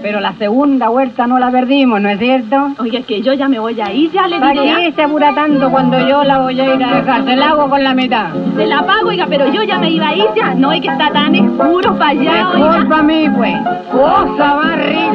Pero la segunda vuelta no la perdimos, ¿no es cierto? Oye, que yo ya me voy a ir, ya le ¿Para diré. qué se apura tanto cuando yo la voy a ir a dejar? Se la hago con la mitad. Se la pago, oiga, pero yo ya me iba a ir ya. No es que está tan oscuro para allá, oiga. Disculpa a mí, pues. Cosa más rica.